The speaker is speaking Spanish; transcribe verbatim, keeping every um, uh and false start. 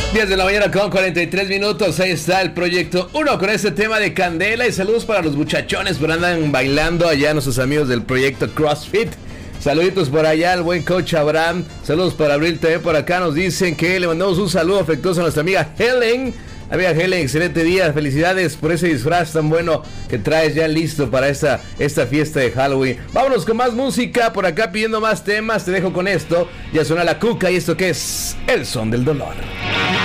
diez de la mañana con cuarenta y tres minutos. Ahí está el proyecto uno con este tema de Candela. Y saludos para los muchachones por andan bailando allá, nuestros amigos del proyecto CrossFit. Saluditos por allá al buen coach Abraham. Saludos para Abril también por acá. Nos dicen que le mandamos un saludo afectuoso a nuestra amiga Helen. Amiga Helen, excelente día. Felicidades por ese disfraz tan bueno que traes ya listo para esta, esta fiesta de Halloween. Vámonos con más música. Por acá pidiendo más temas. Te dejo con esto. Ya suena la cuca y esto que es El Son del Dolor.